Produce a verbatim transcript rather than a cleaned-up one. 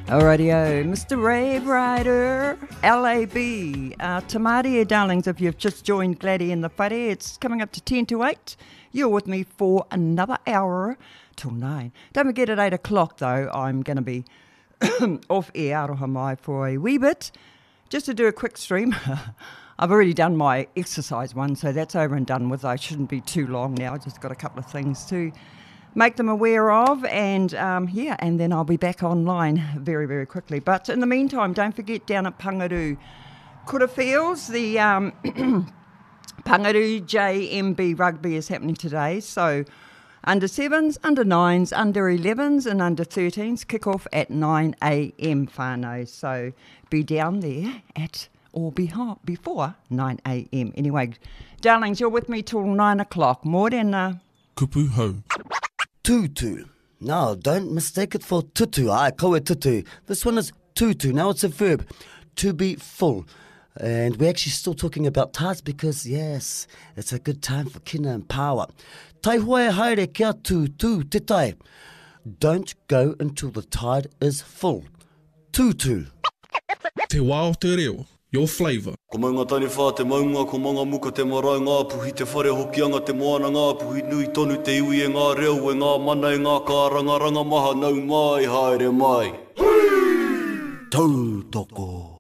Alrighty-o, Mister Rave Rider, L A B. Uh, Tamaria, darlings, if you've just joined Gladdy in the whare, it's coming up to ten to eight. You're with me for another hour till nine. Don't forget at eight o'clock, though, I'm going to be off air, aroha mai, for a wee bit, just to do a quick stream. I've already done my exercise one, so that's over and done with. I shouldn't be too long now. I just got a couple of things to make them aware of, and um, yeah, and then I'll be back online very, very quickly. But in the meantime, don't forget down at Pangaru Kura Fields, the um, Pangaru J M B Rugby is happening today. So under sevens, under nines, under elevens, and under thirteens kick off at nine a.m. whānau. So be down there at or beho- before nine a.m. Anyway, darlings, you're with me till nine o'clock. Morena. Kupu hau. Tutu. No, don't mistake it for tutu. Ai, koe tutu. This one is tutu. Now it's a verb. To be full. And we're actually still talking about tides because, yes, it's a good time for kina and power. Tai hoe haere kia tu tu te tai. Don't go until the tide is full. Tutu. Te wā o te reo. Your flavour. Ko maunga tani whā te maunga, ko maunga muka te marae ngā puhi, te whare hokianga te moana ngā puhi, nui tonu te iwi e ngā reo, e ngā mana e ngā kāranga, ranga maha nau mai, haere mai. Tautoko.